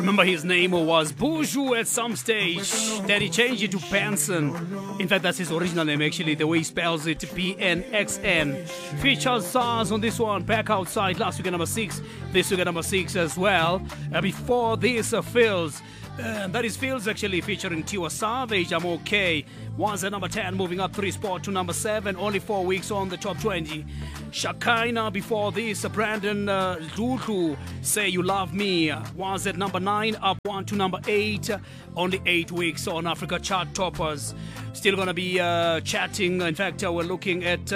Remember, his name was Buju at some stage. Then he changed it to Benson. In fact, that's his original name, actually, the way he spells it, PNXN. Features SARS on this one, Back Outside, last week at number 6. This week at number 6 as well. Before this, Fields. That is Fields actually featuring Tiwa Savage, I'm Okay. Was at number 10, moving up 3 spots to number 7, only 4 weeks on the top 20. Shakaina before this, Brandon Lulu, Say You Love Me, was at number 9, up 1 to number 8, only 8 weeks on Africa Chart Toppers. Still gonna be chatting, in fact we're looking at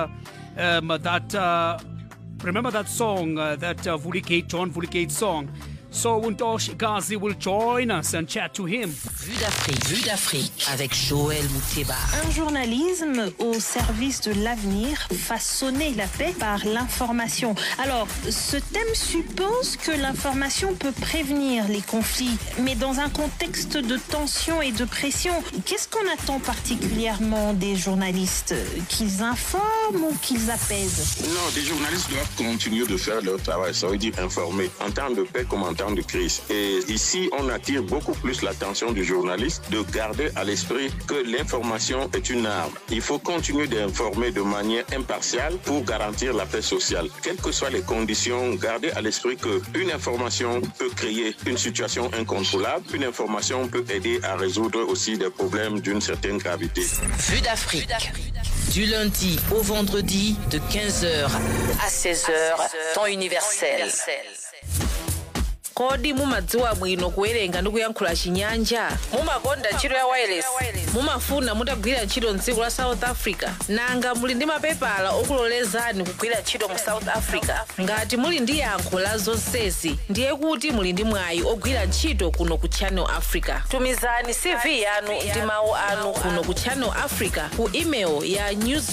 that, remember that song, that John Vuligate song. So Untosh Gazi will join us and chat to him. Vue d'Afrique avec Joël Mouteba. Un journalisme au service de l'avenir, façonner la paix par l'information. Alors, ce thème suppose que l'information peut prévenir les conflits, mais dans un contexte de tension et de pression. Qu'est-ce qu'on attend particulièrement des journalistes? Qu'ils informent ou qu'ils apaisent? Non, les journalistes doivent continuer de faire leur travail, ça veut dire informer, en temps de paix comme en temps de crise. Et ici, on attire beaucoup plus l'attention du journaliste de garder à l'esprit que l'information est une arme. Il faut continuer d'informer de manière impartiale pour garantir la paix sociale. Quelles que soient les conditions, garder à l'esprit qu'une information peut créer une situation incontrôlable. Une information peut aider à résoudre aussi des problèmes d'une certaine gravité. Vue d'Afrique. Du lundi au vendredi de 15h à 16h, temps universel. Kodi mumadziwa bwino kuwerenga ndi kuyankhula chinyanja, mumakonda ntchito ya wireless, mumafuna mutagwira ntchito mdziko la South Africa, nanga muli ndi mapepala okulolezani kugwira ntchito mu South Africa. Ngati muli ndi yankho la zonsezi, ndiye kuti muli ndi mwayi ogwira ntchito kuno ku Channel Africa. Tumizani CV yanu ndi mawu anu kuno ku Channel Africa ku email ya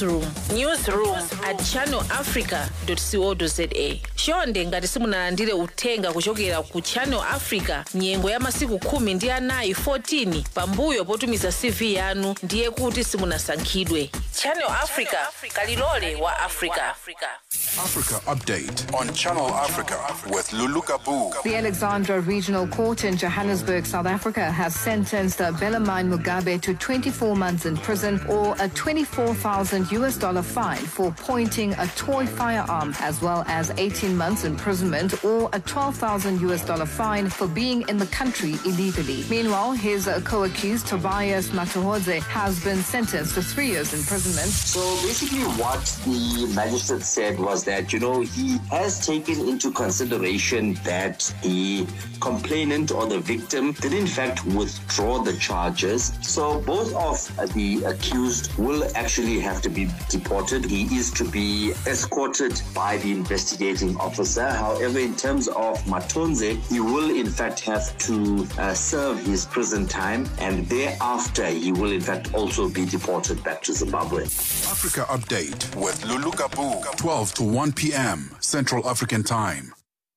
newsroom@channelafrica.co.za. Chonde ngati simunalandire uthenga kuchokera ku Channel Africa nyengo ya masiku 14 pambuyo potumiza CV yanu, ndiye kuti simunasankhidwe. Channel Africa, kalilole wa Africa. Africa Update on Channel Africa with Lulu Kabu. The Alexandra Regional Court in Johannesburg, South Africa, has sentenced Bellarmine Mugabe to 24 months in prison or a $24,000 fine for pointing a toy firearm, as well as 18 months imprisonment or a $12,000 fine for being in the country illegally. Meanwhile, his co-accused Tobias Matuhodze has been sentenced to 3 years imprisonment. So basically what the magistrate said was that, he has taken into consideration that the complainant or the victim did in fact withdraw the charges. So both of the accused will actually have to be deported. He is to be escorted by the investigating officer. However, in terms of Matonze, he will in fact have to serve his prison time, and thereafter he will in fact also be deported back to Zimbabwe. Africa Update with Lulu Kabu, 12 to 1 p.m. Central African Time.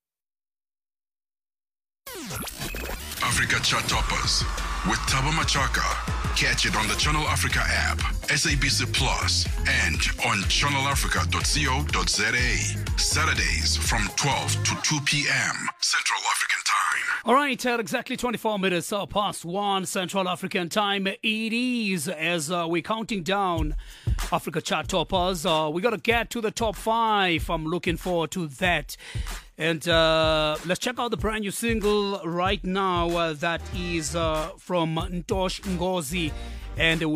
Africa Chart Toppers with Taba Machaka. Catch it on the Channel Africa app, SABC Plus, and on channelafrica.co.za. Saturdays from 12 to 2 p.m. Central African Time. All right, at exactly 24 minutes past 1 Central African Time, it is as we're counting down Africa Chart Toppers. We got to get to the top 5. I'm looking forward to that. And let's check out the brand new single right now that is from Ntosh Ngozi. And